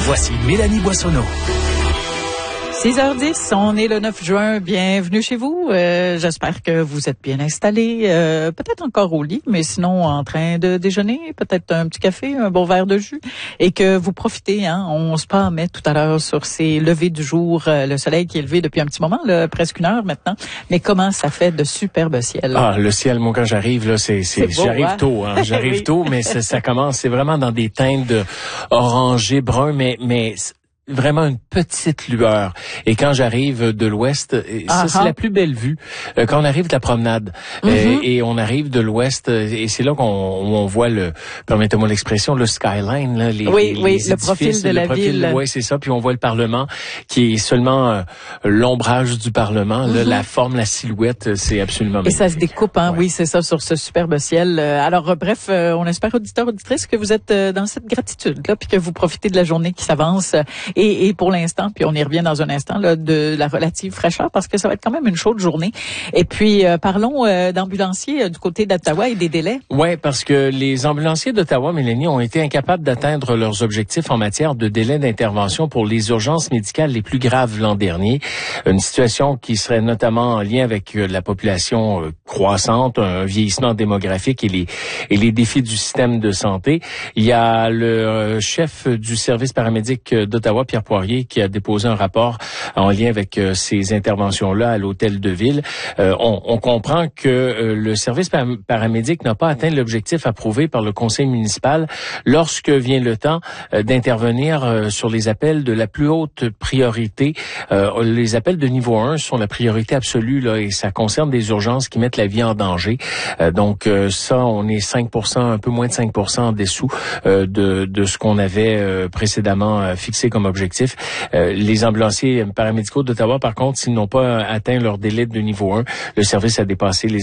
Voici Mélanie Boissonneau. 6h10, on est le 9 juin. Bienvenue chez vous. J'espère que vous êtes bien installés, peut-être encore au lit, mais sinon en train de déjeuner, peut-être un petit café, un bon verre de jus, et que vous profitez. On se pâmait tout à l'heure sur ces levées du jour, le soleil qui est levé depuis un petit moment, là, presque une heure maintenant. Mais comment ça fait de superbe ciel. Ah, le ciel, moi quand j'arrive là, j'arrive hein? tôt, j'arrive oui. tôt, mais ça commence, c'est vraiment dans des teintes de orangé, brun, mais vraiment une petite lueur. Et quand j'arrive de l'ouest, ça c'est la plus belle vue. Quand on arrive de la promenade et on arrive de l'ouest, et c'est là qu'on voit permettez-moi l'expression, le skyline, là, les le profil de la ville. Oui, c'est ça. Puis on voit le Parlement qui est seulement l'ombrage du Parlement. Là, la forme, la silhouette, c'est absolument magnifique. Et ça se découpe, oui, c'est ça, sur ce superbe ciel. Alors, bref, on espère, auditeurs, auditrices, que vous êtes dans cette gratitude-là, puis que vous profitez de la journée qui s'avance. Et pour l'instant, puis on y revient dans un instant, là, de la relative fraîcheur, parce que ça va être quand même une chaude journée. Et puis, parlons d'ambulanciers du côté d'Ottawa et des délais. Oui, parce que les ambulanciers d'Ottawa, Mélanie, ont été incapables d'atteindre leurs objectifs en matière de délai d'intervention pour les urgences médicales les plus graves l'an dernier. Une situation qui serait notamment en lien avec la population croissante, un vieillissement démographique et les défis du système de santé. Il y a le chef du service paramédic d'Ottawa, Pierre Poirier, qui a déposé un rapport en lien avec ces interventions-là à l'hôtel de ville. On comprend que le service paramédic n'a pas atteint l'objectif approuvé par le conseil municipal lorsque vient le temps d'intervenir sur les appels de la plus haute priorité. Les appels de niveau 1 sont la priorité absolue, là, et ça concerne des urgences qui mettent la vie en danger. Donc ça, on est 5%, un peu moins de 5% en dessous de ce qu'on avait précédemment fixé comme objectif. Les ambulanciers paramédicaux d'Ottawa, par contre, s'ils n'ont pas atteint leur délai de niveau 1, le service a dépassé les